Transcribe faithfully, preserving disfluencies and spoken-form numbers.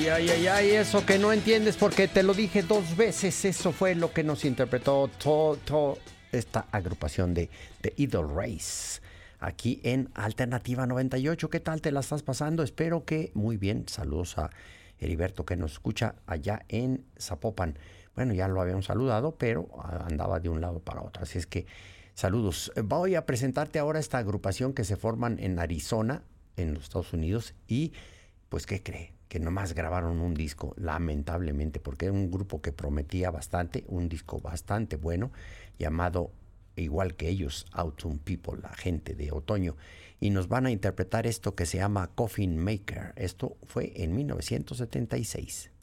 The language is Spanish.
ay, ay, ay, eso que no entiendes porque te lo dije dos veces, eso fue lo que nos interpretó todo, todo esta agrupación de, de Idol Race, aquí en Alternativa noventa y ocho. ¿Qué tal te la estás pasando? Espero que muy bien. Saludos a Heriberto que nos escucha allá en Zapopan. Bueno, ya lo habíamos saludado, pero andaba de un lado para otro, así es que saludos. Voy a presentarte ahora esta agrupación que se forman en Arizona, en los Estados Unidos, y pues ¿qué cree? Que nomás grabaron un disco, lamentablemente, porque era un grupo que prometía bastante, un disco bastante bueno, llamado igual que ellos, Autumn People, la gente de otoño, y nos van a interpretar esto que se llama Coffin Maker. Esto fue en mil novecientos setenta y seis.